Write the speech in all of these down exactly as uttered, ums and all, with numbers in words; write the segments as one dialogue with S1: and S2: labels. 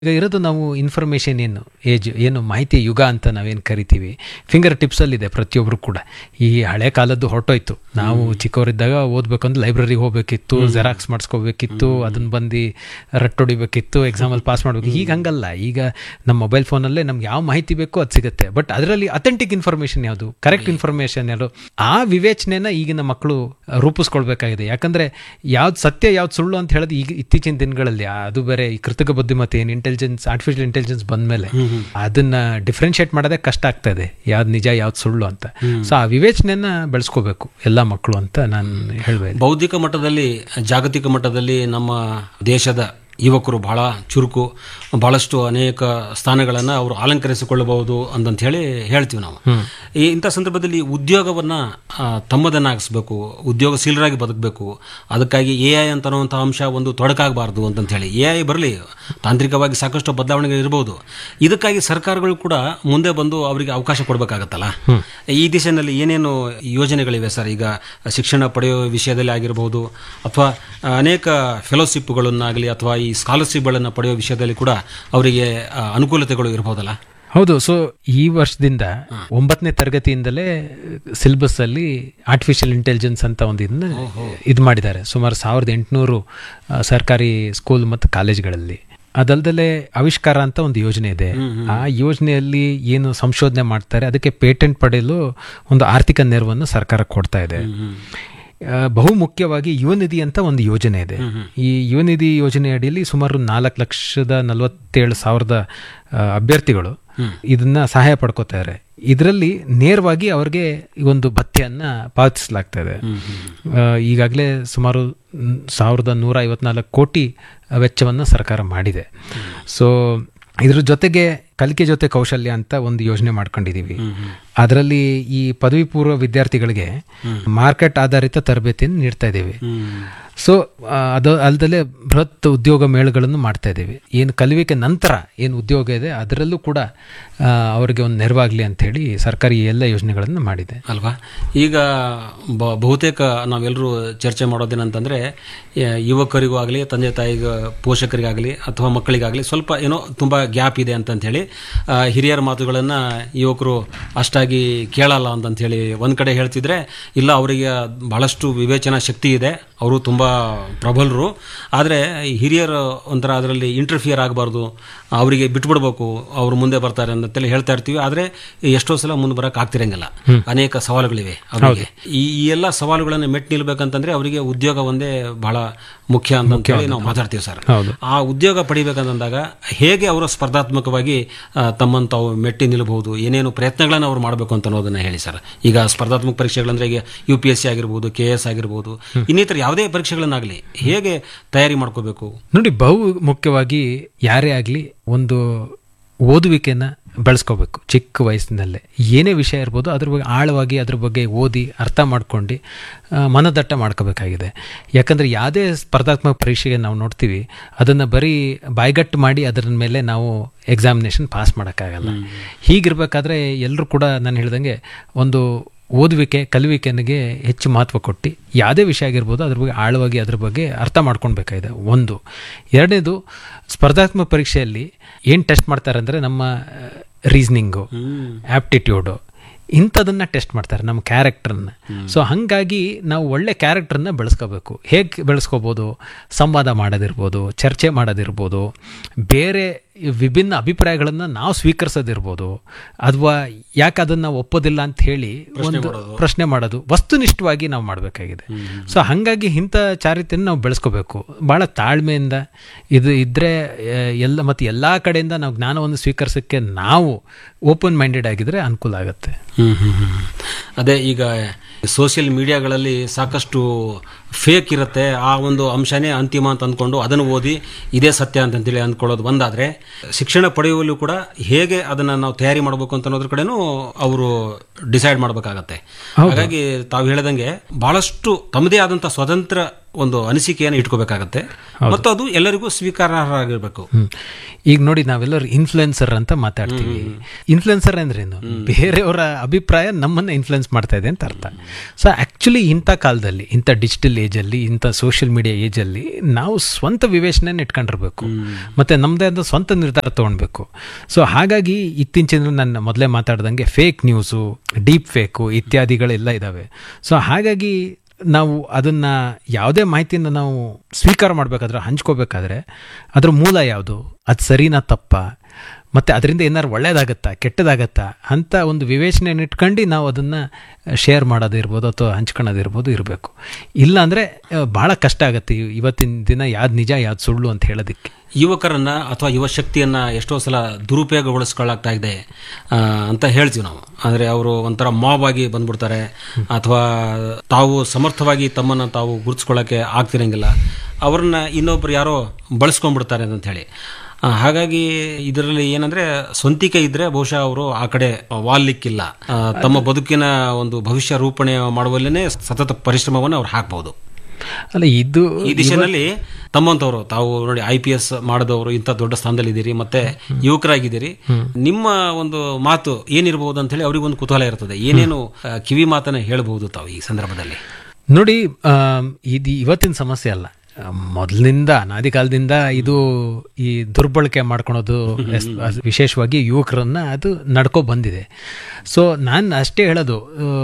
S1: ಈಗ ಇರೋದು ನಾವು ಇನ್ಫಾರ್ಮೇಷನ್ ಏನು ಏಜ್ ಏನು ಮಾಹಿತಿ ಯುಗ ಅಂತ ನಾವೇನು ಕರಿತೀವಿ, ಫಿಂಗರ್ ಟಿಪ್ಸಲ್ಲಿದೆ ಪ್ರತಿಯೊಬ್ಬರು ಕೂಡ. ಈ ಹಳೆ ಕಾಲದ್ದು ಹೊರಟೋಯ್ತು. ನಾವು ಚಿಕ್ಕವರಿದ್ದಾಗ ಓದಬೇಕಂದ್ರೆ ಲೈಬ್ರರಿಗೆ ಹೋಗ್ಬೇಕಿತ್ತು, ಜೆರಾಕ್ಸ್ ಮಾಡಿಸ್ಕೋಬೇಕಿತ್ತು, ಅದನ್ನ ಬಂದು ರಟ್ಟೊಡಿಬೇಕಿತ್ತು, ಎಕ್ಸಾಮಲ್ಲಿ ಪಾಸ್ ಮಾಡಬೇಕು. ಈಗ ಹಂಗಲ್ಲ. ಈಗ ನಮ್ಮ ಮೊಬೈಲ್ ಫೋನಲ್ಲೇ ನಮ್ಗೆ ಯಾವ ಮಾಹಿತಿ ಬೇಕೋ ಅದು ಸಿಗುತ್ತೆ. ಬಟ್ ಅದರಲ್ಲಿ ಅಥೆಂಟಿಕ್ ಇನ್ಫಾರ್ಮೇಷನ್ ಯಾವುದು, ಕರೆಕ್ಟ್ ಇನ್ಫಾರ್ಮೇಷನ್ ಯಾವುದು, ಆ ವಿವೇಚನೆನ ಈಗಿನ ಮಕ್ಕಳು ರೂಪಿಸ್ಕೊಳ್ಬೇಕಾಗಿದೆ. ಯಾಕಂದರೆ ಯಾವ್ದು ಸತ್ಯ ಯಾವ್ದು ಸುಳ್ಳು ಅಂತ ಹೇಳೋದು ಈಗ ಇತ್ತೀಚಿನ ದಿನಗಳಲ್ಲಿ, ಅದು ಬೇರೆ ಈ ಕೃತಕ ಬುದ್ಧಿಮತ್ತೆ ಏನು ಇಂಟೆಲಿಜೆನ್ಸ್ ಆರ್ಟಿಫಿಷಿಯಲ್ ಇಂಟೆಲಿಜೆನ್ಸ್ ಬಂದಮೇಲೆ ಅದನ್ನ ಡಿಫ್ರೆನ್ಶಿಯೇಟ್ ಮಾಡೋದೇ ಕಷ್ಟ ಆಗ್ತಾ ಇದೆ, ಯಾವ್ದು ನಿಜ ಯಾವ್ದು ಸುಳ್ಳು ಅಂತ. ಸೊ ಆ ವಿವೇಚನೆಯನ್ನ ಬೆಳೆಸ್ಕೋಬೇಕು ಎಲ್ಲ ಮಕ್ಕಳು ಅಂತ ನಾನು ಹೇಳ್ಬೇಕು.
S2: ಬೌದ್ಧಿಕ ಮಟ್ಟದಲ್ಲಿ, ಜಾಗತಿಕ ಮಟ್ಟದಲ್ಲಿ ನಮ್ಮ ದೇಶದ ಯುವಕರು ಬಹಳ ಚುರುಕು, ಬಹಳಷ್ಟು ಅನೇಕ ಸ್ಥಾನಗಳನ್ನು ಅವರು ಅಲಂಕರಿಸಿಕೊಳ್ಳಬಹುದು ಅಂತಂತ ಹೇಳಿ ಹೇಳ್ತೀವಿ ನಾವು. ಈ ಇಂಥ ಸಂದರ್ಭದಲ್ಲಿ ಉದ್ಯೋಗವನ್ನು ತಮ್ಮದನ್ನಾಗಿಸ್ಬೇಕು, ಉದ್ಯೋಗಶೀಲರಾಗಿ ಬದುಕಬೇಕು. ಅದಕ್ಕಾಗಿ ಎ ಐ ಅಂತನ್ನುವಂಥ ಅಂಶ ಒಂದು ತೊಡಕಾಗಬಾರ್ದು ಅಂತಂತ ಹೇಳಿ ಎ ಐ ಬರಲಿ, ತಾಂತ್ರಿಕವಾಗಿ ಸಾಕಷ್ಟು ಬದಲಾವಣೆಗಳು ಇರಬಹುದು. ಇದಕ್ಕಾಗಿ ಸರ್ಕಾರಗಳು ಕೂಡ ಮುಂದೆ ಬಂದು ಅವರಿಗೆ ಅವಕಾಶ ಕೊಡಬೇಕಾಗತ್ತಲ್ಲ. ಈ ದಿಶೆಯಲ್ಲಿ ಏನೇನು ಯೋಜನೆಗಳಿವೆ ಸರ್? ಈಗ ಶಿಕ್ಷಣ ಪಡೆಯುವ ವಿಷಯದಲ್ಲಿ ಆಗಿರಬಹುದು, ಅಥವಾ ಅನೇಕ ಫೆಲೋಶಿಪ್ಗಳನ್ನಾಗಲಿ ಅಥವಾ ಈ ಸ್ಕಾಲರ್ಶಿಪ್ಗಳನ್ನು ಪಡೆಯುವ ವಿಷಯದಲ್ಲಿ ಕೂಡ ಅವರಿಗೆ ಅನುಕೂಲತೆಗಳು ಇರಬಹುದಲ್ಲ?
S1: ಹೌದು. ಸೊ ಈ ವರ್ಷದಿಂದ ಒಂಬತ್ತನೇ ತರಗತಿಯಿಂದಲೇ ಸಿಲೆಬಸ್ ಅಲ್ಲಿ ಆರ್ಟಿಫಿಷಿಯಲ್ ಇಂಟೆಲಿಜೆನ್ಸ್ ಅಂತ ಒಂದು ಇದನ್ನ ಇದು ಮಾಡಿದ್ದಾರೆ. ಸುಮಾರು ಸಾವಿರದ ಎಂಟುನೂರು ಸರ್ಕಾರಿ ಸ್ಕೂಲ್ ಮತ್ತು ಕಾಲೇಜ್ಗಳಲ್ಲಿ. ಅದಲ್ದಲೆ ಆವಿಷ್ಕಾರ ಅಂತ ಒಂದು ಯೋಜನೆ ಇದೆ. ಆ ಯೋಜನೆಯಲ್ಲಿ ಏನು ಸಂಶೋಧನೆ ಮಾಡ್ತಾರೆ ಅದಕ್ಕೆ ಪೇಟೆಂಟ್ ಪಡೆಯಲು ಒಂದು ಆರ್ಥಿಕ ನೆರವನ್ನು ಸರ್ಕಾರ ಕೊಡ್ತಾ ಇದೆ. ಬಹು ಮುಖ್ಯವಾಗಿ ಯುವನಿಧಿ ಅಂತ ಒಂದು ಯೋಜನೆ ಇದೆ. ಈ ಯುವನಿಧಿ ಯೋಜನೆ ಅಡಿಯಲ್ಲಿ ಸುಮಾರು ನಾಲ್ಕು ಲಕ್ಷದ ನಲವತ್ತೇಳು ಸಾವಿರದ ಅಭ್ಯರ್ಥಿಗಳು ಇದನ್ನ ಸಹಾಯ ಪಡ್ಕೋತಾರೆ. ಇದರಲ್ಲಿ ನೇರವಾಗಿ ಅವ್ರಿಗೆ ಒಂದು ಭತ್ಯೆಯನ್ನ ಪಾವತಿಸಲಾಗ್ತಾ ಇದೆ. ಈಗಾಗಲೇ ಸುಮಾರು ಸಾವಿರದ ನೂರ ಐವತ್ನಾಲ್ಕು ಕೋಟಿ ವೆಚ್ಚವನ್ನು ಸರ್ಕಾರ ಮಾಡಿದೆ. ಸೊ ಇದ್ರ ಜೊತೆಗೆ ಕಲಿಕೆ ಜೊತೆ ಕೌಶಲ್ಯ ಅಂತ ಒಂದು ಯೋಜನೆ ಮಾಡ್ಕೊಂಡಿದೀವಿ. ಅದರಲ್ಲಿ ಈ ಪದವಿ ಪೂರ್ವ ವಿದ್ಯಾರ್ಥಿಗಳಿಗೆ ಮಾರ್ಕೆಟ್ ಆಧಾರಿತ ತರಬೇತಿಯನ್ನು ನೀಡ್ತಾ ಇದ್ದೀವಿ. ಸೊ ಅದು ಅಲ್ಲದೆ ಬೃಹತ್ ಉದ್ಯೋಗ ಮೇಳಗಳನ್ನು ಮಾಡ್ತಾ ಇದ್ದೀವಿ. ಏನು ಕಲಿವಿಕೆ ನಂತರ ಏನು ಉದ್ಯೋಗ ಇದೆ ಅದರಲ್ಲೂ ಕೂಡ ಅವರಿಗೆ ಒಂದು ನೆರವಾಗಲಿ ಅಂತ ಹೇಳಿ ಸರ್ಕಾರಿ ಎಲ್ಲ ಯೋಜನೆಗಳನ್ನು ಮಾಡಿದೆ
S2: ಅಲ್ವಾ. ಈಗ ಬಹುತೇಕ ನಾವೆಲ್ಲರೂ ಚರ್ಚೆ ಮಾಡೋದೇನಂತಂದ್ರೆ, ಯುವಕರಿಗೂ ಆಗಲಿ, ತಂದೆ ತಾಯಿಗ ಪೋಷಕರಿಗಾಗಲಿ ಅಥವಾ ಮಕ್ಕಳಿಗಾಗಲಿ ಸ್ವಲ್ಪ ಏನೋ ತುಂಬ ಗ್ಯಾಪ್ ಇದೆ ಅಂತಂತ ಹೇಳಿ ಹಿರಿಯರ ಮಾತುಗಳನ್ನು ಯುವಕರು ಅಷ್ಟಾಗಿ ಕೇಳಲ್ಲ ಅಂತಂತ ಹೇಳಿ ಒಂದು ಕಡೆ ಹೇಳ್ತಿದ್ರೆ, ಇಲ್ಲ ಅವರಿಗೆ ಬಹಳಷ್ಟು ವಿವೇಚನಾ ಶಕ್ತಿ ಇದೆ, ಅವರು ತುಂಬ ಪ್ರಬಲರು, ಆದರೆ ಹಿರಿಯರು ಒಂಥರ ಅದರಲ್ಲಿ ಇಂಟರ್ಫಿಯರ್ ಆಗಬಾರ್ದು, ಅವರಿಗೆ ಬಿಟ್ಬಿಡ್ಬೇಕು, ಅವರು ಮುಂದೆ ಬರ್ತಾರೆ ಅಂತೇಳಿ ಹೇಳ್ತಾ ಇರ್ತೀವಿ. ಆದರೆ ಎಷ್ಟೋ ಸಲ ಮುಂದೆ ಬರೋಕೆ ಆಗ್ತಿರಂಗಿಲ್ಲ, ಅನೇಕ ಸವಾಲುಗಳಿವೆ ಅವರಿಗೆ. ಈ ಎಲ್ಲ ಸವಾಲುಗಳನ್ನು ಮೆಟ್ಟು ನಿಲ್ಬೇಕಂತಂದ್ರೆ ಅವರಿಗೆ ಉದ್ಯೋಗ ಒಂದೇ ಬಹಳ ಮುಖ್ಯ ಅಂತ ಹೇಳಿ ನಾವು ಮಾತಾಡ್ತೀವಿ ಸರ್. ಆ ಉದ್ಯೋಗ ಪಡಿಬೇಕಂತಂದಾಗ ಹೇಗೆ ಅವರು ಸ್ಪರ್ಧಾತ್ಮಕವಾಗಿ ತಮ್ಮನ್ನು ತಾವು ಮೆಟ್ಟಿ ನಿಲ್ಲಬಹುದು, ಏನೇನು ಪ್ರಯತ್ನಗಳನ್ನು ಅವ್ರು ಮಾಡಬೇಕು ಅಂತ ಅನ್ನೋದನ್ನ ಹೇಳಿ ಸರ್. ಈಗ ಸ್ಪರ್ಧಾತ್ಮಕ ಪರೀಕ್ಷೆಗಳಂದ್ರೆ ಈಗ ಯು ಪಿ ಎಸ್ ಸಿ ಆಗಿರ್ಬೋದು, ಕೆ ಎಸ್ ಆಗಿರ್ಬೋದು, ಇನ್ನಿತರ ಯಾವುದೇ ಪರೀಕ್ಷೆಗಳನ್ನಾಗಲಿ ಹೇಗೆ ತಯಾರಿ ಮಾಡ್ಕೋಬೇಕು
S1: ನೋಡಿ. ಬಹು ಮುಖ್ಯವಾಗಿ ಯಾರೇ ಆಗಲಿ ಒಂದು ಓದುವಿಕೆನ ಬೆಳೆಸ್ಕೋಬೇಕು. ಚಿಕ್ಕ ವಯಸ್ಸಿನಲ್ಲೇ ಏನೇ ವಿಷಯ ಇರ್ಬೋದು ಅದ್ರ ಬಗ್ಗೆ ಆಳವಾಗಿ ಅದ್ರ ಬಗ್ಗೆ ಓದಿ ಅರ್ಥ ಮಾಡ್ಕೊಂಡು ಮನದಟ್ಟ ಮಾಡ್ಕೋಬೇಕಾಗಿದೆ. ಯಾಕಂದರೆ ಯಾವುದೇ ಸ್ಪರ್ಧಾತ್ಮಕ ಪರೀಕ್ಷೆಗೆ ನಾವು ನೋಡ್ತೀವಿ, ಅದನ್ನು ಬರೀ ಬಾಯ್ಗಟ್ಟು ಮಾಡಿ ಅದರ ಮೇಲೆ ನಾವು ಎಕ್ಸಾಮಿನೇಷನ್ ಪಾಸ್ ಮಾಡೋಕ್ಕಾಗಲ್ಲ. ಹೀಗಿರ್ಬೇಕಾದ್ರೆ ಎಲ್ಲರೂ ಕೂಡ ನಾನು ಹೇಳ್ದಂಗೆ ಒಂದು ಓದುವಿಕೆ ಕಲಿವಿಕೆನಿಗೆ ಹೆಚ್ಚು ಮಹತ್ವ ಕೊಟ್ಟು ಯಾವುದೇ ವಿಷಯ ಆಗಿರ್ಬೋದು ಅದ್ರ ಬಗ್ಗೆ ಆಳವಾಗಿ ಅದ್ರ ಬಗ್ಗೆ ಅರ್ಥ ಮಾಡ್ಕೊಳ್ಬೇಕಾಗಿದೆ ಒಂದು. ಎರಡನೇದು, ಸ್ಪರ್ಧಾತ್ಮಕ ಪರೀಕ್ಷೆಯಲ್ಲಿ ಏನು ಟೆಸ್ಟ್ ಮಾಡ್ತಾರೆ ಅಂದರೆ ನಮ್ಮ ರೀಸನಿಂಗು, ಆ್ಯಪ್ಟಿಟ್ಯೂಡು, ಇಂಥದನ್ನು ಟೆಸ್ಟ್ ಮಾಡ್ತಾರೆ, ನಮ್ಮ ಕ್ಯಾರೆಕ್ಟರ್ನ. ಸೊ ಹಾಗಾಗಿ ನಾವು ಒಳ್ಳೆ ಕ್ಯಾರೆಕ್ಟರ್ನ ಬೆಳೆಸ್ಕೋಬೇಕು. ಹೇಗೆ ಬೆಳೆಸ್ಕೋಬೋದು? ಸಂವಾದ ಮಾಡೋದಿರ್ಬೋದು, ಚರ್ಚೆ ಮಾಡೋದಿರ್ಬೋದು, ಬೇರೆ ವಿಭಿನ್ನ ಅಭಿಪ್ರಾಯಗಳನ್ನು ನಾವು ಸ್ವೀಕರಿಸೋದಿರ್ಬೋದು, ಅಥವಾ ಯಾಕೆ ಅದನ್ನು ನಾವು ಒಪ್ಪೋದಿಲ್ಲ ಅಂತ ಹೇಳಿ ಒಂದು ಪ್ರಶ್ನೆ ಮಾಡೋದು, ವಸ್ತುನಿಷ್ಠವಾಗಿ ನಾವು ಮಾಡಬೇಕಾಗಿದೆ. ಸೊ ಹಾಗಾಗಿ ಇಂಥ ಚಾರಿತ್ರ್ಯನ ನಾವು ಬೆಳೆಸ್ಕೋಬೇಕು. ಭಾಳ ತಾಳ್ಮೆಯಿಂದ ಇದು ಇದ್ದರೆ ಎಲ್ಲ ಮತ್ತು ಎಲ್ಲ ಕಡೆಯಿಂದ ನಾವು ಜ್ಞಾನವನ್ನು ಸ್ವೀಕರಿಸೋಕ್ಕೆ ನಾವು ಓಪನ್ ಮೈಂಡೆಡ್ ಆಗಿದ್ರೆ ಅನುಕೂಲ ಆಗುತ್ತೆ.
S2: ಅದೇ ಈಗ ಸೋಷಿಯಲ್ ಮೀಡಿಯಾಗಳಲ್ಲಿ ಸಾಕಷ್ಟು ಫೇಕ್ ಇರುತ್ತೆ, ಆ ಒಂದು ಅಂಶನೇ ಅಂತಿಮ ಅಂತ ಅಂದ್ಕೊಂಡು ಅದನ್ನು ಓದಿ ಇದೇ ಸತ್ಯ ಅಂತಂತೇಳಿ ಅಂದ್ಕೊಳ್ಳೋದು ಒಂದಾದರೆ, ಶಿಕ್ಷಣ ಪಡೆಯುವಲ್ಲೂ ಕೂಡ ಹೇಗೆ ಅದನ್ನು ನಾವು ತಯಾರಿ ಮಾಡಬೇಕು ಅಂತ ಅನ್ನೋದ್ರ ಕಡೆನೂ ಅವರು ಡಿಸೈಡ್ ಮಾಡಬೇಕಾಗತ್ತೆ. ಹಾಗಾಗಿ ತಾವು ಹೇಳಿದಂಗೆ ಬಹಳಷ್ಟು ತಮ್ಮದೇ ಆದಂಥ ಸ್ವತಂತ್ರ ಒಂದು ಅನಿಸಿಕೆಯನ್ನು ಇಟ್ಕೋಬೇಕಾಗತ್ತೆ ಮತ್ತು ಅದು ಎಲ್ಲರಿಗೂ ಸ್ವೀಕಾರಾರ್ಹವಾಗಿರ್ಬೇಕು.
S1: ಈಗ ನೋಡಿ, ನಾವೆಲ್ಲರೂ ಇನ್ಫ್ಲುಯೆನ್ಸರ್ ಅಂತ ಮಾತಾಡ್ತೀವಿ. ಇನ್ಫ್ಲುಯೆನ್ಸರ್ ಅಂದ್ರೇನು? ಬೇರೆಯವರ ಅಭಿಪ್ರಾಯ ನಮ್ಮನ್ನ ಇನ್ಫ್ಲುಯೆನ್ಸ್ ಮಾಡ್ತಾ ಇದೆ ಅಂತ ಅರ್ಥ. ಸೊ ಆಕ್ಚುಲಿ ಇಂಥ ಕಾಲದಲ್ಲಿ, ಇಂಥ ಡಿಜಿಟಲ್ ಏಜಲ್ಲಿ, ಇಂಥ ಸೋಷಿಯಲ್ ಮೀಡಿಯಾ ಏಜಲ್ಲಿ ನಾವು ಸ್ವಂತ ವಿವೇಚನೆ ಇಟ್ಕೊಂಡಿರ್ಬೇಕು, ಮತ್ತೆ ನಮ್ಮದೇ ಆದ ಸ್ವಂತ ನಿರ್ಧಾರ ತಗೊಳ್ಬೇಕು. ಸೊ ಹಾಗಾಗಿ ಇತ್ತೀಚಿನ ನನ್ನ ಮೊದಲೇ ಮಾತಾಡ್ದಂಗೆ ಫೇಕ್ ನ್ಯೂಸು, ಡೀಪ್ ಫೇಕು ಇತ್ಯಾದಿಗಳೆಲ್ಲ ಇದ್ದಾವೆ. ಸೊ ಹಾಗಾಗಿ ನಾವು ಅದನ್ನು ಯಾವುದೇ ಮಾಹಿತಿಯನ್ನು ನಾವು ಸ್ವೀಕಾರ ಮಾಡಬೇಕಾದ್ರೆ, ಹಂಚ್ಕೋಬೇಕಾದ್ರೆ ಅದ್ರ ಮೂಲ ಯಾವುದು, ಅದು ಸರಿನಾ ತಪ್ಪಾ, ಮತ್ತು ಅದರಿಂದ ಏನಾದ್ರು ಒಳ್ಳೇದಾಗತ್ತಾ ಕೆಟ್ಟದಾಗತ್ತಾ ಅಂತ ಒಂದು ವಿವೇಚನೆಯನ್ನು ಇಟ್ಕೊಂಡು ನಾವು ಅದನ್ನು ಶೇರ್ ಮಾಡೋದಿರ್ಬೋದು ಅಥವಾ ಹಂಚ್ಕೊಳ್ಳೋದಿರ್ಬೋದು ಇರಬೇಕು. ಇಲ್ಲಾಂದರೆ ಭಾಳ ಕಷ್ಟ ಆಗುತ್ತೆ ಇವತ್ತಿನ ದಿನ ಯಾವ್ದು ನಿಜ ಯಾವ್ದು ಸುಳ್ಳು ಅಂತ ಹೇಳೋದಕ್ಕೆ.
S2: ಯುವಕರನ್ನ ಅಥವಾ ಯುವ ಶಕ್ತಿಯನ್ನ ಎಷ್ಟೋ ಸಲ ದುರುಪಯೋಗಗೊಳಿಸ್ಕೊಳ್ಳಾಗ್ತಾ ಇದೆ ಅಂತ ಹೇಳ್ತೀವಿ ನಾವು. ಅಂದರೆ ಅವರು ಒಂಥರ ಮಾಬ್ ಆಗಿ ಬಂದ್ಬಿಡ್ತಾರೆ, ಅಥವಾ ತಾವು ಸಮರ್ಥವಾಗಿ ತಮ್ಮನ್ನು ತಾವು ಗುರುತಿಸ್ಕೊಳ್ಳೋಕ್ಕೆ ಆಗ್ತಿರಂಗಿಲ್ಲ, ಅವ್ರನ್ನ ಇನ್ನೊಬ್ರು ಯಾರೋ ಬಳಸ್ಕೊಂಡ್ಬಿಡ್ತಾರೆ ಅಂತ ಹೇಳಿ. ಹಾಗಾಗಿ ಇದರಲ್ಲಿ ಏನಂದ್ರೆ ಸ್ವಂತಿಕೆ ಇದ್ರೆ ಬಹುಶಃ ಅವರು ಆ ಕಡೆ ವಾಲಿಕ್ಕಿಲ್ಲ, ತಮ್ಮ ಬದುಕಿನ ಒಂದು ಭವಿಷ್ಯ ರೂಪಣೆ ಮಾಡುವಲ್ಲೇ ಸತತ ಪರಿಶ್ರಮವನ್ನು ಅವ್ರು ಹಾಕಬಹುದು.
S1: ಅಲ್ಲ, ಇದು
S2: ಈ ದಿಶೆಯಲ್ಲಿ ತಮ್ಮಂತವರು ತಾವು ನೋಡಿ ಐ ಪಿ ಎಸ್ ಮಾಡಿದವರು ಇಂಥ ದೊಡ್ಡ ಸ್ಥಾನದಲ್ಲಿ ಇದ್ದೀರಿ, ಮತ್ತೆ ಯುವಕರಾಗಿದ್ದೀರಿ, ನಿಮ್ಮ ಒಂದು ಮಾತು ಏನಿರಬಹುದು ಅಂತ ಹೇಳಿ ಅವ್ರಿಗೆ ಒಂದು ಕುತೂಹಲ ಇರ್ತದೆ. ಏನೇನು ಕಿವಿ ಮಾತನ್ನ ಹೇಳಬಹುದು ತಾವು ಈ ಸಂದರ್ಭದಲ್ಲಿ?
S1: ನೋಡಿ, ಇದು ಇವತ್ತಿನ ಸಮಸ್ಯೆ ಅಲ್ಲ, ಮೊದಲಿನಿಂದ ಅನಾದಿ ಕಾಲದಿಂದ ಇದು ಈ ದುರ್ಬಳಕೆ ಮಾಡ್ಕೊಳೋದು, ವಿಶೇಷವಾಗಿ ಯುವಕರನ್ನ ಅದು ನಡ್ಕೊ ಬಂದಿದೆ. ಸೊ ನಾನು ಅಷ್ಟೇ ಹೇಳೋದು,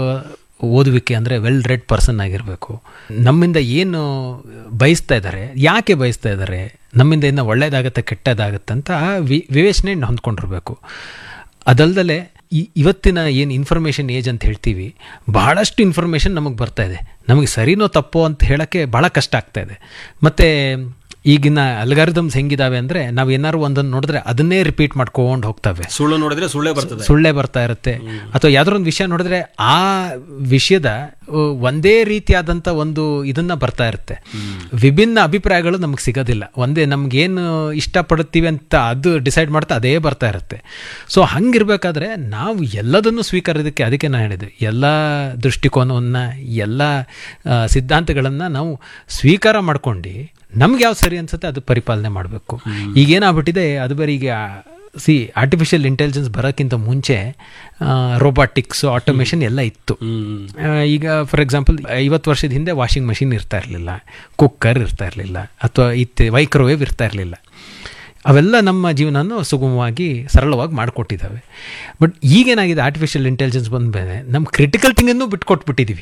S1: ಓದುವಿಕೆ ಅಂದರೆ ವೆಲ್ ರೆಡ್ ಪರ್ಸನ್ ಆಗಿರಬೇಕು. ನಮ್ಮಿಂದ ಏನು ಬಯಸ್ತಾ ಇದ್ದಾರೆ, ಯಾಕೆ ಬಯಸ್ತಾ ಇದ್ದಾರೆ, ನಮ್ಮಿಂದ ಇನ್ನು ಒಳ್ಳೇದಾಗತ್ತೆ ಕೆಟ್ಟದಾಗತ್ತೆ ಅಂತ ವಿ ವಿವೇಚನೆ ಹೊಂದ್ಕೊಂಡಿರ್ಬೇಕು. ಅದಲ್ದಲೆ ಈ ಇವತ್ತಿನ ಏನು ಇನ್ಫಾರ್ಮೇಷನ್ ಏಜ್ ಅಂತ ಹೇಳ್ತೀವಿ, ಬಹಳಷ್ಟು ಇನ್ಫಾರ್ಮೇಷನ್ ನಮಗೆ ಬರ್ತಾ ಇದೆ. ನಮಗೆ ಸರಿನೋ ತಪ್ಪೋ ಅಂತ ಹೇಳೋಕ್ಕೆ ಭಾಳ ಕಷ್ಟ ಆಗ್ತಾ ಇದೆ. ಮತ್ತು ಈಗಿನ ಅಲ್ಗಾರಿದಮ್ಸ್ ಹೆಂಗಿದಾವೆ ಅಂದರೆ, ನಾವು ಏನಾದ್ರು ಒಂದನ್ನು ನೋಡಿದ್ರೆ ಅದನ್ನೇ ರಿಪೀಟ್ ಮಾಡ್ಕೊಂಡು ಹೋಗ್ತವೆ.
S2: ಸುಳ್ಳು ನೋಡಿದ್ರೆ ಸುಳ್ಳೇ ಬರ್ತದೆ,
S1: ಸುಳ್ಳೇ ಬರ್ತಾ ಇರುತ್ತೆ. ಅಥವಾ ಯಾವ್ದಾರ ಒಂದು ವಿಷಯ ನೋಡಿದ್ರೆ ಆ ವಿಷಯದ ಒಂದೇ ರೀತಿಯಾದಂಥ ಒಂದು ಇದನ್ನ ಬರ್ತಾ ಇರುತ್ತೆ. ವಿಭಿನ್ನ ಅಭಿಪ್ರಾಯಗಳು ನಮಗೆ ಸಿಗೋದಿಲ್ಲ. ಒಂದೇ ನಮ್ಗೇನು ಇಷ್ಟಪಡುತ್ತೀವಿ ಅಂತ ಅದು ಡಿಸೈಡ್ ಮಾಡ್ತಾ ಅದೇ ಬರ್ತಾ ಇರುತ್ತೆ. ಸೊ ಹಂಗಿರ್ಬೇಕಾದ್ರೆ ನಾವು ಎಲ್ಲದನ್ನು ಸ್ವೀಕರಿಸೋದಕ್ಕೆ, ಅದಕ್ಕೆ ನಾನು ಹೇಳಿದೆ, ಎಲ್ಲ ದೃಷ್ಟಿಕೋನವನ್ನು, ಎಲ್ಲ ಸಿದ್ಧಾಂತಗಳನ್ನು ನಾವು ಸ್ವೀಕಾರ ಮಾಡ್ಕೊಂಡು ನಮ್ಗೆ ಯಾವ್ದು ಸರಿ ಅನ್ಸುತ್ತೆ ಅದು ಪರಿಪಾಲನೆ ಮಾಡಬೇಕು. ಈಗೇನಾಗ್ಬಿಟ್ಟಿದೆ, ಅದು ಬೇರೆ ಈಗ ಸಿ ಆರ್ಟಿಫಿಷಿಯಲ್ ಇಂಟೆಲಿಜೆನ್ಸ್ ಬರೋಕ್ಕಿಂತ ಮುಂಚೆ ರೋಬೋಟಿಕ್ಸ್, ಆಟೋಮೇಷನ್ ಎಲ್ಲ ಇತ್ತು. ಈಗ ಫಾರ್ ಎಕ್ಸಾಂಪಲ್ ಐವತ್ತು ವರ್ಷದ ಹಿಂದೆ ವಾಷಿಂಗ್ ಮಷಿನ್ ಇರ್ತಾ ಇರಲಿಲ್ಲ, ಕುಕ್ಕರ್ ಇರ್ತಾ ಇರಲಿಲ್ಲ, ಅಥವಾ ಇತ್ತು ಮೈಕ್ರೋವೇವ್ ಇರ್ತಾ ಇರಲಿಲ್ಲ. ಅವೆಲ್ಲ ನಮ್ಮ ಜೀವನವನ್ನು ಸುಗಮವಾಗಿ ಸರಳವಾಗಿ ಮಾಡಿಕೊಟ್ಟಿದ್ದಾವೆ. ಬಟ್ ಈಗೇನಾಗಿದೆ, ಆರ್ಟಿಫಿಷಿಯಲ್ ಇಂಟೆಲಿಜೆನ್ಸ್ ಬಂದ ಮೇಲೆ ನಮ್ಮ ಕ್ರಿಟಿಕಲ್ ಥಿಂಗನ್ನು ಬಿಟ್ಕೊಟ್ಬಿಟ್ಟಿದ್ದೀವಿ.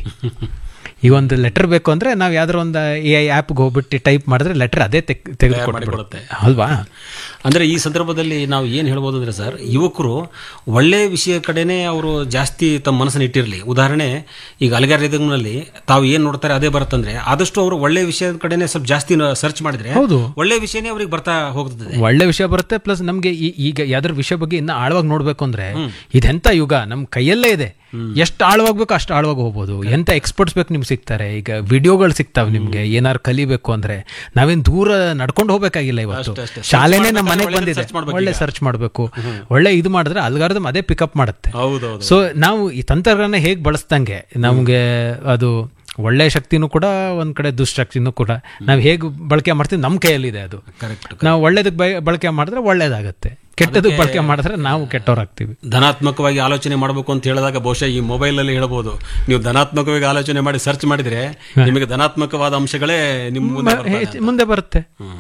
S1: ಈ ಒಂದು ಲೆಟರ್ ಬೇಕು ಅಂದರೆ ನಾವು ಯಾವ್ದಾರ ಒಂದು ಎ ಐ ಆ್ಯಪ್ಗೆ ಹೋಗ್ಬಿಟ್ಟು ಟೈಪ್ ಮಾಡಿದ್ರೆ ಲೆಟರ್ ಅದೇ ತೆಗೆದುಕೊಡುತ್ತೆ ಅಲ್ವಾ?
S2: ಅಂದರೆ ಈ ಸಂದರ್ಭದಲ್ಲಿ ನಾವು ಏನು ಹೇಳ್ಬೋದು ಅಂದರೆ ಸರ್, ಯುವಕರು ಒಳ್ಳೆಯ ವಿಷಯ ಕಡೆನೇ ಅವರು ಜಾಸ್ತಿ ತಮ್ಮ ಮನಸ್ಸನ್ನು ಇಟ್ಟಿರಲಿ. ಉದಾಹರಣೆ, ಈಗ ಅಲ್ಗಾರಿದಮ್ನಲ್ಲಿ ತಾವು ಏನು ನೋಡ್ತಾರೆ ಅದೇ ಬರುತ್ತಂದ್ರೆ, ಆದಷ್ಟು ಅವರು ಒಳ್ಳೆಯ ವಿಷಯದ ಕಡೆನೇ ಸ್ವಲ್ಪ ಜಾಸ್ತಿ ಸರ್ಚ್ ಮಾಡಿದ್ರೆ
S1: ಹೌದು,
S2: ಒಳ್ಳೆಯ ವಿಷಯನೇ ಅವ್ರಿಗೆ ಬರ್ತಾ ಹೋಗ್ತದೆ,
S1: ಒಳ್ಳೆ ವಿಷಯ ಬರುತ್ತೆ. ಪ್ಲಸ್ ನಮಗೆ ಈಗ ಯಾವ್ದಾರ ವಿಷಯ ಬಗ್ಗೆ ಇನ್ನು ಆಳವಾಗಿ ನೋಡ್ಬೇಕು ಅಂದ್ರೆ ಇದೆಂತ ಯುಗ ನಮ್ಮ ಕೈಯಲ್ಲೇ ಇದೆ. ಎಷ್ಟು ಆಳವಾಗಬೇಕು ಅಷ್ಟು ಆಳವಾಗಿ ಹೋಗ್ಬೋದು. ಎಂತ ಎಕ್ಸ್ಪರ್ಟ್ಸ್ ಬೇಕು ನಿಮ್ಗೆ ಸಿಗ್ತಾರೆ. ಈಗ ವಿಡಿಯೋಗಳು ಸಿಗ್ತಾವೆ ನಿಮ್ಗೆ. ಏನಾರು ಕಲಿಬೇಕು ಅಂದ್ರೆ ನಾವೇನ್ ದೂರ ನಡ್ಕೊಂಡು ಹೋಗ್ಬೇಕಾಗಿಲ್ಲ. ಇವತ್ತು ಶಾಲೆನೇ ನಮ್ಮ ಮನೆಗೆ ಬಂದಿದೆ. ಒಳ್ಳೆ ಸರ್ಚ್ ಮಾಡಬೇಕು, ಒಳ್ಳೆ ಇದು ಮಾಡಿದ್ರೆ ಅಲ್ಗಾರಿದಮ್ ಅದೇ ಪಿಕಪ್ ಮಾಡುತ್ತೆ. ಸೊ ನಾವು ಈ ತಂತ್ರಜ್ಞಾನ ಹೇಗೆ ಬಳಸ್ದಂಗೆ ನಮ್ಗೆ ಅದು ಒಳ್ಳೆ ಶಕ್ತಿನೂ ಕೂಡ ಒಂದ್ ಕಡೆ, ದುಷ್ಟಶಕ್ತಿನೂ ಕೂಡ ನಾವು ಹೇಗೆ ಬಳಕೆ ಮಾಡ್ತೀವಿ ನಮ್ಮ ಕೈಯಲ್ಲಿದೆ. ಅದು ನಾವು ಒಳ್ಳೇದಕ್ಕೆ ಬಳಕೆ ಮಾಡಿದ್ರೆ ಒಳ್ಳೇದಾಗತ್ತೆ, ಕೆಟ್ಟದಕ್ಕೆ ಬಳಕೆ ಮಾಡಿದ್ರೆ ನಾವು ಕೆಟ್ಟವರಾಗ್ತೀವಿ.
S2: ಧನಾತ್ಮಕವಾಗಿ ಆಲೋಚನೆ ಮಾಡಬೇಕು ಅಂತ ಹೇಳಿದಾಗ ಬಹುಶಃ ಈ ಮೊಬೈಲ್ ಅಲ್ಲಿ ಹೇಳ್ಬೋದು, ನೀವು ಧನಾತ್ಮಕವಾಗಿ ಆಲೋಚನೆ ಮಾಡಿ ಸರ್ಚ್ ಮಾಡಿದ್ರೆ ನಿಮಗೆ ಧನಾತ್ಮಕವಾದ ಅಂಶಗಳೇ ನಿಮ್ಮ
S1: ಮುಂದೆ ಬರುತ್ತೆ.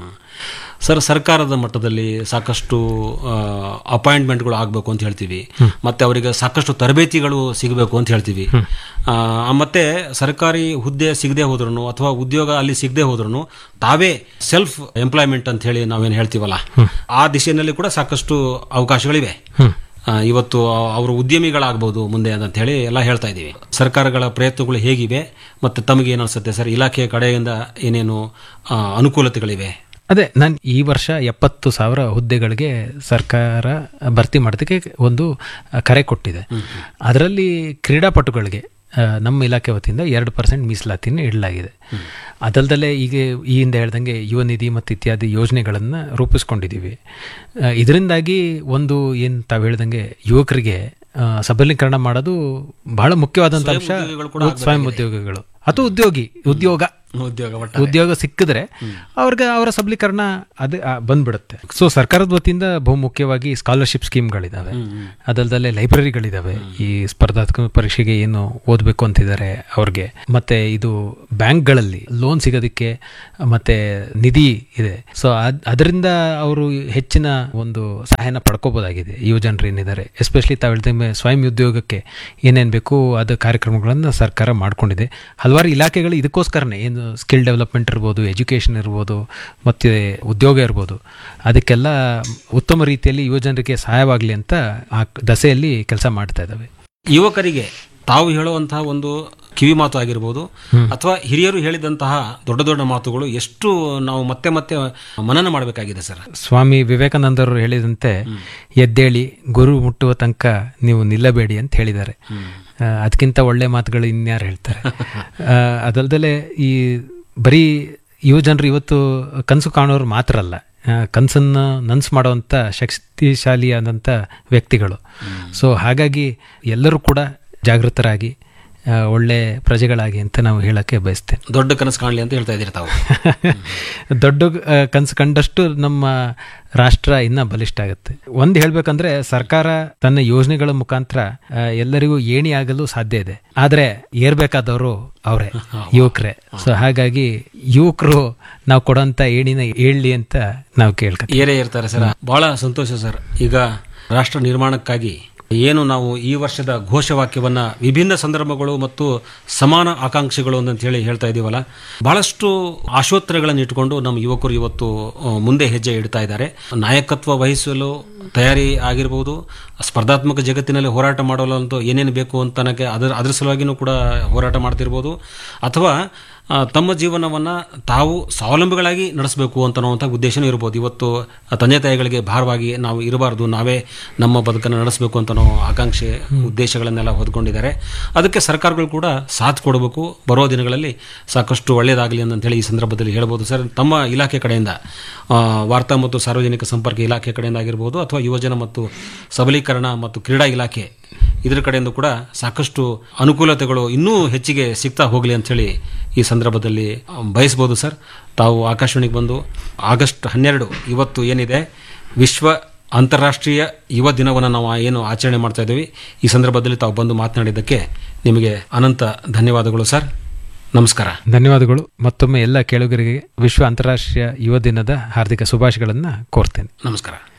S2: ಸರ್, ಸರ್ಕಾರದ ಮಟ್ಟದಲ್ಲಿ ಸಾಕಷ್ಟು ಅಪಾಯಿಂಟ್ಮೆಂಟ್ಗಳು ಆಗಬೇಕು ಅಂತ ಹೇಳ್ತೀವಿ, ಮತ್ತೆ ಅವರಿಗೆ ಸಾಕಷ್ಟು ತರಬೇತಿಗಳು ಸಿಗಬೇಕು ಅಂತ ಹೇಳ್ತೀವಿ. ಮತ್ತೆ ಸರ್ಕಾರಿ ಹುದ್ದೆ ಸಿಗದೆ ಹೋದ್ರೂ ಅಥವಾ ಉದ್ಯೋಗ ಅಲ್ಲಿ ಸಿಗದೆ ಹೋದ್ರೂ ತಾವೇ ಸೆಲ್ಫ್ ಎಂಪ್ಲಾಯ್ಮೆಂಟ್ ಅಂತ ಹೇಳಿ ನಾವೇನು ಹೇಳ್ತೀವಲ್ಲ, ಆ ದಿಶೆಯಲ್ಲಿ ಕೂಡ ಸಾಕಷ್ಟು ಅವಕಾಶಗಳಿವೆ. ಇವತ್ತು ಅವರು ಉದ್ಯಮಿಗಳಾಗಬಹುದು ಮುಂದೆ ಅಂತ ಹೇಳಿ ಎಲ್ಲ ಹೇಳ್ತಾ ಇದ್ದೀವಿ. ಸರ್ಕಾರಗಳ ಪ್ರಯತ್ನಗಳು ಹೇಗಿವೆ ಮತ್ತೆ ತಮಗೆ ಏನು ಅನ್ಸುತ್ತೆ ಸರ್, ಇಲಾಖೆಯ ಕಡೆಯಿಂದ ಏನೇನು ಅನುಕೂಲತೆಗಳಿವೆ?
S1: ಅದೇ, ನಾನು ಈ ವರ್ಷ ಎಪ್ಪತ್ತು ಸಾವಿರ ಹುದ್ದೆಗಳಿಗೆ ಸರ್ಕಾರ ಭರ್ತಿ ಮಾಡೋದಕ್ಕೆ ಒಂದು ಕರೆ ಕೊಟ್ಟಿದೆ. ಅದರಲ್ಲಿ ಕ್ರೀಡಾಪಟುಗಳಿಗೆ ನಮ್ಮ ಇಲಾಖೆ ವತಿಯಿಂದ ಎರಡು ಪರ್ಸೆಂಟ್ ಮೀಸಲಾತಿನ ಇಡಲಾಗಿದೆ. ಅದಲ್ದಲ್ಲೇ ಈಗ ಈ ಹಿಂದೆ ಹೇಳ್ದಂಗೆ ಯುವ ನಿಧಿ ಮತ್ತು ಇತ್ಯಾದಿ ಯೋಜನೆಗಳನ್ನು ರೂಪಿಸ್ಕೊಂಡಿದ್ದೀವಿ. ಇದರಿಂದಾಗಿ ಒಂದು ಏನು ತಾವು ಹೇಳ್ದಂಗೆ ಯುವಕರಿಗೆ ಸಬಲೀಕರಣ ಮಾಡೋದು ಬಹಳ ಮುಖ್ಯವಾದಂಥ ಅಂಶ. ಸ್ವಯಂ ಉದ್ಯೋಗಿಗಳು ಅಥವಾ ಉದ್ಯೋಗಿ ಉದ್ಯೋಗ
S2: ಉದ್ಯೋಗ ಒಟ್ಟ
S1: ಉದ್ಯೋಗ ಸಿಕ್ಕಿದ್ರೆ ಅವ್ರಿಗೆ ಅವರ ಸಬಲೀಕರಣ ಅದು ಆ, ಬಂದ್ಬಿಡುತ್ತೆ. ಸೊ ಸರ್ಕಾರದ ವತಿಯಿಂದ ಬಹುಮುಖ್ಯವಾಗಿ ಸ್ಕಾಲರ್ಶಿಪ್ ಸ್ಕೀಮ್ಗಳಿದಾವೆ, ಅದಲ್ಲದೆ ಲೈಬ್ರರಿಗಳಿದಾವೆ ಈ ಸ್ಪರ್ಧಾತ್ಮಕ ಪರೀಕ್ಷೆಗೆ ಏನು ಓದಬೇಕು ಅಂತಿದ್ದಾರೆ ಅವ್ರಿಗೆ. ಮತ್ತೆ ಇದು ಬ್ಯಾಂಕ್ಗಳಲ್ಲಿ ಲೋನ್ ಸಿಗೋದಕ್ಕೆ ಮತ್ತೆ ನಿಧಿ ಇದೆ. ಸೊ ಅದರಿಂದ ಅವರು ಹೆಚ್ಚಿನ ಒಂದು ಸಹಾಯನ ಪಡ್ಕೋಬಹುದಾಗಿದೆ ಯುವ ಜನರು ಏನಿದ್ದಾರೆ. ಎಸ್ಪೆಷಲಿ ತಾವು ಹೇಳ್ದಂಗೆ ಸ್ವಯಂ ಉದ್ಯೋಗಕ್ಕೆ ಏನೇನು ಬೇಕು ಅದು ಕಾರ್ಯಕ್ರಮಗಳನ್ನು ಸರ್ಕಾರ ಮಾಡ್ಕೊಂಡಿದೆ. ಹಲವಾರು ಇಲಾಖೆಗಳು ಇದಕ್ಕೋಸ್ಕರನೇ ಏನು ಸ್ಕಿಲ್ ಡೆವಲಪ್ಮೆಂಟ್ ಇರ್ಬೋದು, ಎಜುಕೇಷನ್ ಇರ್ಬೋದು, ಮತ್ತು ಉದ್ಯೋಗ ಇರ್ಬೋದು, ಅದಕ್ಕೆಲ್ಲ ಉತ್ತಮ ರೀತಿಯಲ್ಲಿ ಯುವ ಜನರಿಗೆ ಸಹಾಯವಾಗಲಿ ಅಂತ ಆ ದಸೆಯಲ್ಲಿ ಕೆಲಸ ಮಾಡ್ತಾ ಇದ್ದಾವೆ.
S2: ಯುವಕರಿಗೆ ತಾವು ಹೇಳುವಂತಹ ಒಂದು ಕಿವಿ ಮಾತು ಆಗಿರ್ಬೋದು ಅಥವಾ ಹಿರಿಯರು ಹೇಳಿದಂತಹ ದೊಡ್ಡ ದೊಡ್ಡ ಮಾತುಗಳು ಎಷ್ಟು ನಾವು ಮತ್ತೆ ಮತ್ತೆ ಮನನ ಮಾಡಬೇಕಾಗಿದೆ ಸರ್.
S1: ಸ್ವಾಮಿ ವಿವೇಕಾನಂದರು ಹೇಳಿದಂತೆ ಎದ್ದೇಳಿ ಗುರು ಮುಟ್ಟುವ ತನಕ ನೀವು ನಿಲ್ಲಬೇಡಿ ಅಂತ ಹೇಳಿದ್ದಾರೆ. ಅದಕ್ಕಿಂತ ಒಳ್ಳೆ ಮಾತುಗಳು ಇನ್ಯಾರು ಹೇಳ್ತಾರೆ. ಅದಲ್ದಲೆ ಈ ಬರೀ ಯುವ ಜನರು ಇವತ್ತು ಕನಸು ಕಾಣೋರು ಮಾತ್ರ ಅಲ್ಲ, ಕನಸನ್ನು ನನಸು ಮಾಡುವಂಥ ಶಕ್ತಿಶಾಲಿಯಾದಂಥ ವ್ಯಕ್ತಿಗಳು. ಸೊ ಹಾಗಾಗಿ ಎಲ್ಲರೂ ಕೂಡ ಜಾಗೃತರಾಗಿ ಒಳ್ಳೆ ಪ್ರಜೆಗಳಾಗಿ ಅಂತ ನಾವು ಹೇಳಕ್ಕೆ ಬಯಸ್ತೇನೆ.
S2: ದೊಡ್ಡ ಕನಸು ಕಾಣಲಿ ಅಂತ ಹೇಳ್ತಾ ಇದ್ದೀರಿ ತಾವು.
S1: ದೊಡ್ಡ ಕನಸು ಕಂಡಷ್ಟು ನಮ್ಮ ರಾಷ್ಟ್ರ ಇನ್ನ ಬಲಿಷ್ಠ ಆಗುತ್ತೆ. ಒಂದು ಹೇಳ್ಬೇಕಂದ್ರೆ ಸರ್ಕಾರ ತನ್ನ ಯೋಜನೆಗಳ ಮುಖಾಂತರ ಎಲ್ಲರಿಗೂ ಏಣಿ ಆಗಲು ಸಾಧ್ಯ ಇದೆ, ಆದ್ರೆ ಏರ್ಬೇಕಾದವರು ಅವರೇ, ಯುವಕರೇ. ಸೊ ಹಾಗಾಗಿ ಯುವಕರು ನಾವು ಕೊಡೋಂತ ಏಣಿನ ಏಳ್ಲಿ ಅಂತ ನಾವು ಕೇಳ್ಕೊತೀವಿ.
S2: ಏರೇ ಇರ್ತಾರೆ ಸರ್. ಬಹಳ ಸಂತೋಷ ಸರ್. ಈಗ ರಾಷ್ಟ್ರ ನಿರ್ಮಾಣಕ್ಕಾಗಿ ಏನು ನಾವು ಈ ವರ್ಷದ ಘೋಷವಾಕ್ಯವನ್ನ ವಿಭಿನ್ನ ಸಂದರ್ಭಗಳು ಮತ್ತು ಸಮಾನ ಆಕಾಂಕ್ಷೆಗಳು ಅಂತ ಹೇಳಿ ಹೇಳ್ತಾ ಇದೀವಲ್ಲ, ಬಹಳಷ್ಟು ಆಶೋತ್ತರಗಳನ್ನು ಇಟ್ಟುಕೊಂಡು ನಮ್ಮ ಯುವಕರು ಇವತ್ತು ಮುಂದೆ ಹೆಜ್ಜೆ ಇಡ್ತಾ ಇದ್ದಾರೆ. ನಾಯಕತ್ವ ವಹಿಸಲು ತಯಾರಿ ಆಗಿರ್ಬೋದು, ಸ್ಪರ್ಧಾತ್ಮಕ ಜಗತ್ತಿನಲ್ಲಿ ಹೋರಾಟ ಮಾಡಲು ಅಂತೂ ಏನೇನು ಬೇಕು ಅಂತ ಅದರ ಅದರ ಸಲುವಾಗಿನೂ ಕೂಡ ಹೋರಾಟ ಮಾಡ್ತಿರ್ಬೋದು, ಅಥವಾ ತಮ್ಮ ಜೀವನವನ್ನು ತಾವು ಸ್ವಾವಲಂಬಿಗಳಾಗಿ ನಡೆಸಬೇಕು ಅಂತ ಅನ್ನುವಂಥ ಉದ್ದೇಶನೂ ಇರ್ಬೋದು. ಇವತ್ತು ತಂದೆ ತಾಯಿಗಳಿಗೆ ಭಾರವಾಗಿ ನಾವು ಇರಬಾರ್ದು, ನಾವೇ ನಮ್ಮ ಬದುಕನ್ನು ನಡೆಸಬೇಕು ಅಂತ ಅನ್ನೋ ಆಕಾಂಕ್ಷೆ ಉದ್ದೇಶಗಳನ್ನೆಲ್ಲ ಹೊಂದ್ಕೊಂಡಿದ್ದಾರೆ. ಅದಕ್ಕೆ ಸರ್ಕಾರಗಳು ಕೂಡ ಸಾಥ್ ಕೊಡಬೇಕು. ಬರೋ ದಿನಗಳಲ್ಲಿ ಸಾಕಷ್ಟು ಒಳ್ಳೆಯದಾಗಲಿ ಅಂತೇಳಿ ಈ ಸಂದರ್ಭದಲ್ಲಿ ಹೇಳ್ಬೋದು ಸರ್. ತಮ್ಮ ಇಲಾಖೆ ಕಡೆಯಿಂದ, ವಾರ್ತಾ ಮತ್ತು ಸಾರ್ವಜನಿಕ ಸಂಪರ್ಕ ಇಲಾಖೆ ಕಡೆಯಿಂದ ಆಗಿರ್ಬೋದು, ಅಥವಾ ಯುವಜನ ಮತ್ತು ಸಬಲೀಕರಣ ಮತ್ತು ಕ್ರೀಡಾ ಇಲಾಖೆ ಇದರ ಕಡೆಯಿಂದ ಕೂಡ ಸಾಕಷ್ಟು ಅನುಕೂಲತೆಗಳು ಇನ್ನೂ ಹೆಚ್ಚಿಗೆ ಸಿಗ್ತಾ ಹೋಗಲಿ ಅಂಥೇಳಿ ಈ ಸಂದರ್ಭದಲ್ಲಿ ಬಯಸ್ಬೋದು ಸರ್. ತಾವು ಆಕಾಶವಾಣಿಗೆ ಬಂದು ಆಗಸ್ಟ್ ಹನ್ನೆರಡು ಇವತ್ತು ಏನಿದೆ ವಿಶ್ವ ಅಂತಾರಾಷ್ಟ್ರೀಯ ಯುವ ದಿನವನ್ನು ನಾವು ಏನು ಆಚರಣೆ ಮಾಡ್ತಾ ಇದ್ದೀವಿ, ಈ ಸಂದರ್ಭದಲ್ಲಿ ತಾವು ಬಂದು ಮಾತನಾಡಿದ್ದಕ್ಕೆ ನಿಮಗೆ ಅನಂತ ಧನ್ಯವಾದಗಳು ಸರ್. ನಮಸ್ಕಾರ.
S1: ಧನ್ಯವಾದಗಳು. ಮತ್ತೊಮ್ಮೆ ಎಲ್ಲ ಕೇಳುಗರಿಗೆ ವಿಶ್ವ ಅಂತಾರಾಷ್ಟ್ರೀಯ ಯುವ ದಿನದ ಹಾರ್ದಿಕ ಶುಭಾಶಯಗಳನ್ನು ಕೋರ್ತೇನೆ.
S2: ನಮಸ್ಕಾರ.